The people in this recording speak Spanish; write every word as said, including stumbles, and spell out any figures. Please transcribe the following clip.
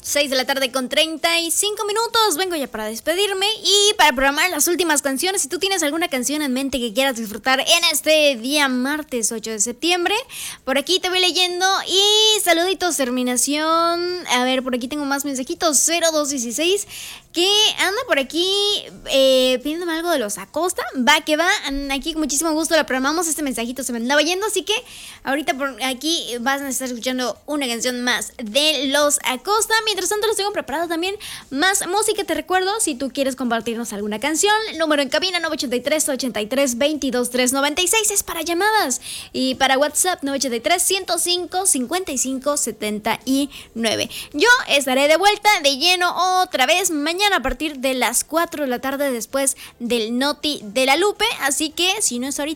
seis de la tarde con treinta y cinco minutos. Vengo ya para despedirme y para programar las últimas canciones. Si tú tienes alguna canción en mente que quieras disfrutar en este día martes ocho de septiembre, por aquí te voy leyendo. Y saluditos, terminación. A ver, por aquí tengo más mensajitos. cero dos dieciséis que anda por aquí eh, pidiéndome algo de los Acosta. Va que va, aquí con muchísimo gusto la programamos. Este mensajito se me andaba yendo, así que ahorita por aquí vas a estar escuchando una canción más de los Acosta. Mientras tanto les tengo preparado también más música. Te recuerdo, si tú quieres compartirnos alguna canción, número en cabina nueve ocho tres, ochenta y tres, veintidós, trescientos noventa y seis es para llamadas. Y para WhatsApp nueve ocho tres, ciento cinco, cincuenta y cinco, setenta y nueve. Yo estaré de vuelta de lleno otra vez mañana a partir de las cuatro de la tarde después del Noti de la Lupe. Así que si no es ahorita,